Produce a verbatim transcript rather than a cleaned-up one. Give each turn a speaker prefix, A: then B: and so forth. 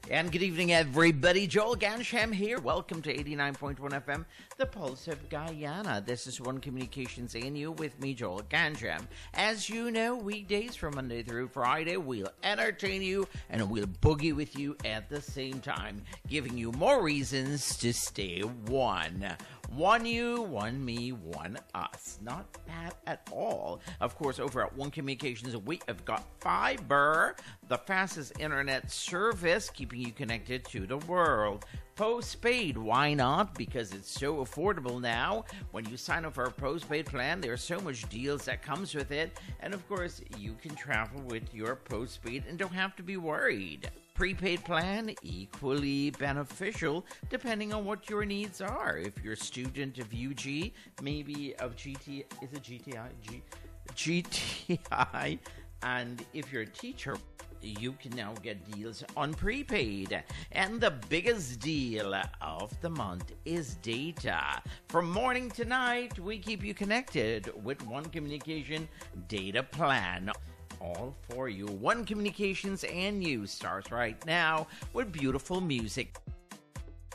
A: And good evening, everybody. Joel Gansham here. Welcome to eighty-nine point one F M, the Pulse of Guyana. This is One Communications A and U with me, Joel Gansham. As you know, weekdays from Monday through Friday, we'll entertain you and we'll boogie with you at the same time, giving you more reasons to stay one. One you, one me, one us. Not bad at all. Of course, over at One Communications, we have got fiber, the fastest internet service, keeping you connected to the world. Postpaid, why not? Because it's so affordable now. When you sign up for a postpaid plan, there's so much deals that comes with it. And of course, you can travel with your postpaid and don't have to be worried. Prepaid plan, equally beneficial depending on what your needs are. If you're a student of U G, maybe of G T, is it G T I? G, G T I. And if you're a teacher, you can now get deals on prepaid. And the biggest deal of the month is data. From morning to night, we keep you connected with One Communication data plan. All for you. One Communications and you starts right now with beautiful music.